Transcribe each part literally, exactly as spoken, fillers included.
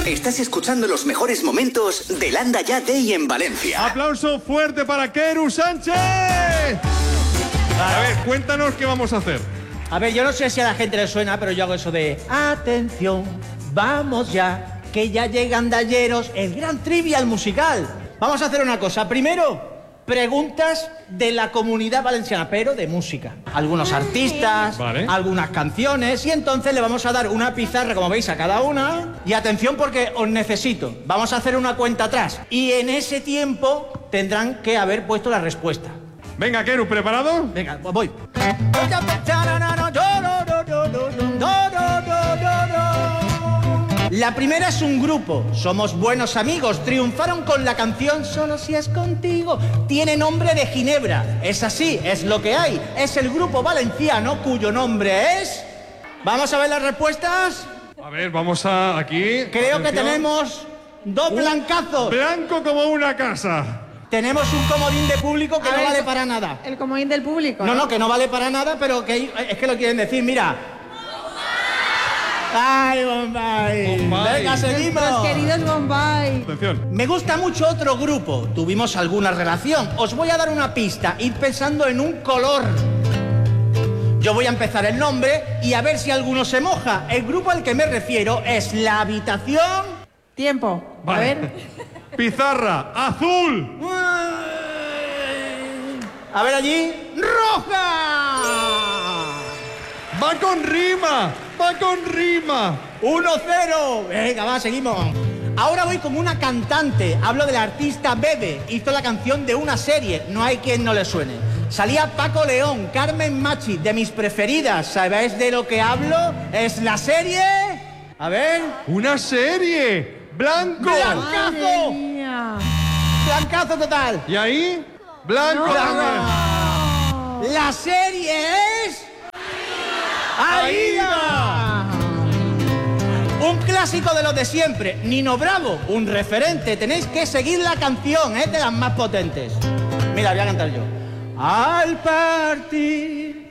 Estás escuchando los mejores momentos de Landa Ya Day en Valencia. ¡Aplauso fuerte para Keru Sánchez! A ver, cuéntanos qué vamos a hacer. A ver, yo no sé si a la gente le suena, pero yo hago eso de atención, vamos ya, que ya llegan Dalleros, el gran trivial musical. Vamos a hacer una cosa. Primero, preguntas de la comunidad valenciana, pero de música. Algunos artistas, vale. algunas canciones, y entonces le vamos a dar una pizarra, como veis, a cada una. Y atención porque os necesito. Vamos a hacer una cuenta atrás. Y en ese tiempo tendrán que haber puesto la respuesta. Venga, Keru, ¿preparado? Venga, voy. La primera es un grupo, somos buenos amigos, triunfaron con la canción Solo si es contigo, tiene nombre de Ginebra, es así, es lo que hay, es el grupo valenciano cuyo nombre es... ¿Vamos a ver las respuestas? A ver, vamos a aquí. Creo Atención. que tenemos dos Un blancazos. Blanco como una casa. Tenemos un comodín de público que A no ver, vale para nada. El comodín del público. No, no, que no vale para nada, pero que es que lo quieren decir, mira. ¡Ay, Bombay! Bombay. ¡Venga, seguimos! Nuestros queridos Bombay. Atención. Me gusta mucho otro grupo. Tuvimos alguna relación. Os voy a dar una pista. Id pensando en un color. Yo voy a empezar el nombre y a ver si alguno se moja. El grupo al que me refiero es La Habitación... Tiempo. Vale. A ver. Pizarra, azul. A ver allí... ¡Roja! Va con rima, va con rima. uno cero. Venga, va, seguimos. Ahora voy como una cantante. Hablo del artista Bebe. Hizo la canción de una serie. No hay quien no le suene. Salía Paco León, Carmen Machi, de mis preferidas. ¿Sabéis de lo que hablo? Es la serie... A ver... Una serie. Blanco. ¡Blancazo! Madre mía. ¡Blancazo total! Y ahí, blanco. No. también. La serie es... ¡Aida! Un clásico de los de siempre. Nino Bravo, un referente. Tenéis que seguir la canción, es de las más potentes. Mira, voy a cantar yo. Al partir,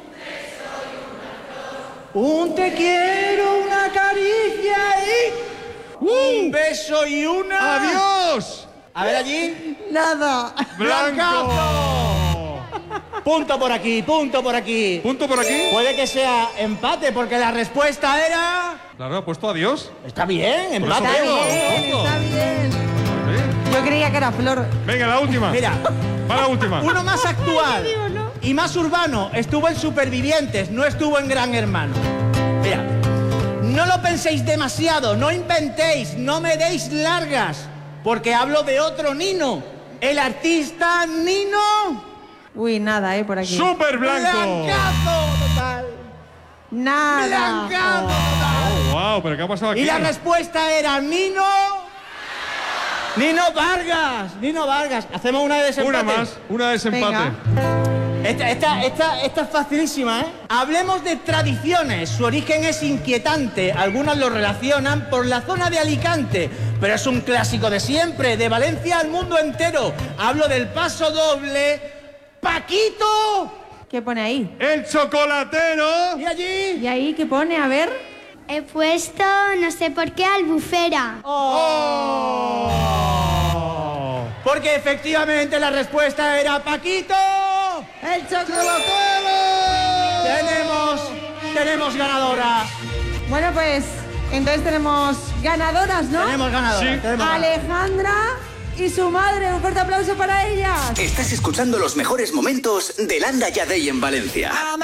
un te quiero, una caricia y un beso y una... ¡Adiós! A ver allí. Nada. ¡Blanco! Punto por aquí, punto por aquí. ¿Punto por aquí? Puede que sea empate porque la respuesta era... Claro, ha puesto adiós. Está bien, Por eso empate. digo. Bien, Ojo. está bien. Sí. Yo creía que era Flor. Venga, la última. Mira, Va la última. uno más actual Digo, ¿no? y más urbano. Estuvo en Supervivientes, no estuvo en Gran Hermano. Mira, no lo penséis demasiado, no inventéis, no me deis largas, porque hablo de otro Nino. El artista Nino... Uy, nada, eh, por aquí. Súper blanco. ¡Blancazo total! Nada. ¡Blancazo total! Oh, wow, pero ¿qué ha pasado aquí? Y la respuesta era Nino... Nino Vargas, Nino Vargas. Hacemos una de desempate. Una más, una de desempate. Venga. Esta, esta, esta, esta es facilísima, ¿eh? Hablemos de tradiciones. Su origen es inquietante. Algunos lo relacionan por la zona de Alicante, pero es un clásico de siempre, de Valencia al mundo entero. Hablo del paso doble. ¡Paquito! ¿Qué pone ahí? El chocolatero. ¿Y allí? ¿Y ahí qué pone? A ver. He puesto, no sé por qué, Albufera. Oh. Porque efectivamente la respuesta era Paquito. ¡El chocolatero! Tenemos, tenemos ganadora. Bueno, pues, entonces tenemos ganadoras, ¿no? Tenemos ganadora. Sí. tenemos ganadora. Alejandra y su madre. Un fuerte aplauso para ellas. Estás escuchando los mejores momentos de Landa Ya Day en Valencia.